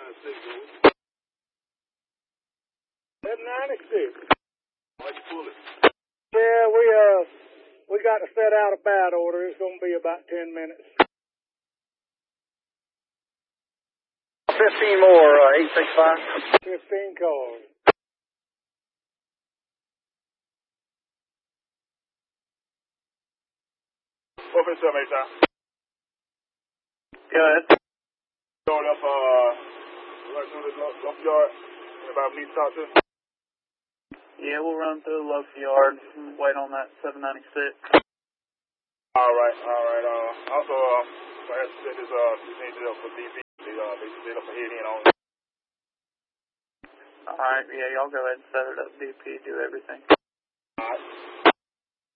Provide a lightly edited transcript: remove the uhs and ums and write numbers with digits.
796. Why'd you pull it? Yeah, we got to set out a bat order. It's going to be about 10 minutes. 15 more, 865. 15 cars. Open 7, 8 time. Go ahead. Going up, right through the Luff Yard. Anybody need to talk to? Yeah, we'll run through the Luff Yard and wait on that 796. Alright. Also, I had to set this, change it up for DP. They set up a head in on it. Alright, yeah, y'all go ahead and set it up, DP, do everything.